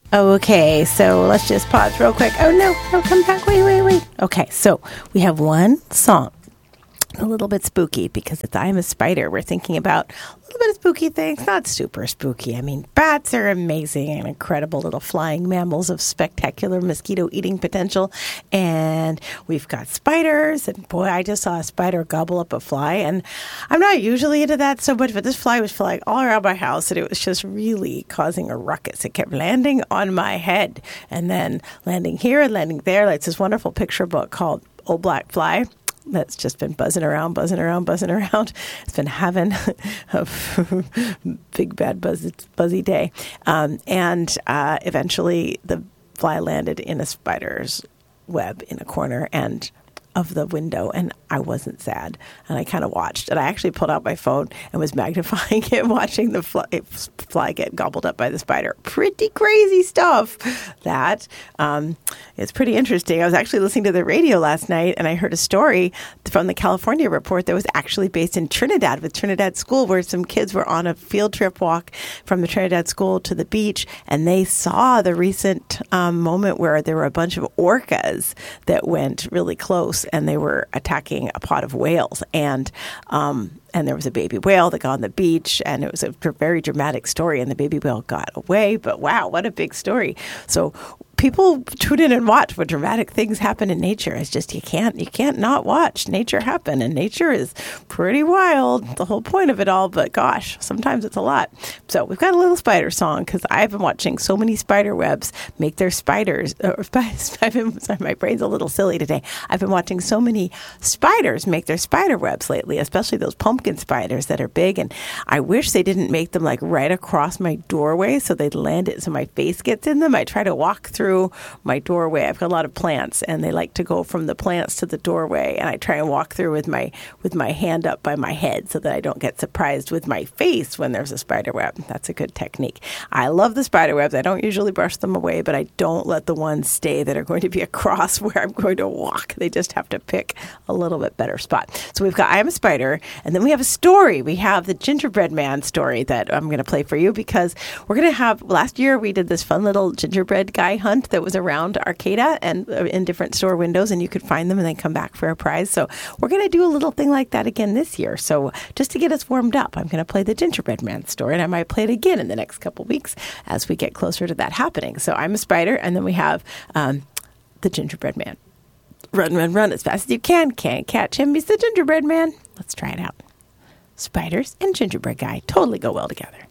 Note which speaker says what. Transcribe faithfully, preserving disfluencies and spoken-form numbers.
Speaker 1: Okay, so let's just pause real quick. Oh, no, no, come back. Wait, wait, wait. Okay, so we have one song, a little bit spooky because it's I'm a Spider. We're thinking about a little bit of spooky things, not super spooky. I mean, bats are amazing and incredible little flying mammals of spectacular mosquito-eating potential. And we've got spiders, and boy, I just saw a spider gobble up a fly. And I'm not usually into that so much, but this fly was flying all around my house, and it was just really causing a ruckus. It kept landing on my head and then landing here and landing there. Like this wonderful picture book called Old Black Fly that's just been buzzing around, buzzing around, buzzing around. It's been having a big, bad, buzz, buzzy day. Um, and uh, eventually the fly landed in a spider's web in a corner and of the window, and I wasn't sad. And I kind of watched, and I actually pulled out my phone and was magnifying it, watching the fly, fly get gobbled up by the spider. Pretty crazy stuff. That um, is pretty interesting. I was actually listening to the radio last night, and I heard a story from the California Report that was actually based in Trinidad with Trinidad School, where some kids were on a field trip walk from the Trinidad School to the beach, and they saw the recent um, moment where there were a bunch of orcas that went really close, and they were attacking a pod of whales. And um, and there was a baby whale that got on the beach, and it was a very dramatic story, and the baby whale got away. But wow, what a big story. So people tune in and watch when dramatic things happen in nature. It's just you can't you can't not watch nature happen, and nature is pretty wild, the whole point of it all. But gosh, sometimes it's a lot. So we've got a little spider song because I've been watching so many spider webs make their spiders. Or, I've been, sorry, my brain's a little silly today. I've been watching so many spiders make their spider webs lately, especially those pumpkin spiders that are big. And I wish they didn't make them like right across my doorway so they'd land it so my face gets in them. I try to walk through my doorway. I've got a lot of plants, and they like to go from the plants to the doorway, and I try and walk through with my with my hand up by my head so that I don't get surprised with my face when there's a spider web. That's a good technique. I love the spider webs. I don't usually brush them away, but I don't let the ones stay that are going to be across where I'm going to walk. They just have to pick a little bit better spot. So we've got I Am a Spider, and then we have a story. We have the Gingerbread Man story that I'm going to play for you because we're going to have, last year we did this fun little gingerbread guy hunt that was around Arcata and in different store windows, and you could find them and then come back for a prize. So we're going to do a little thing like that again this year. So just to get us warmed up, I'm going to play the Gingerbread Man story, and I might play it again in the next couple weeks as we get closer to that happening. So I'm a spider, and then we have um, the Gingerbread Man. Run, run, run as fast as you can. Can't catch him. He's the Gingerbread Man. Let's try it out. Spiders and gingerbread guy totally go well together.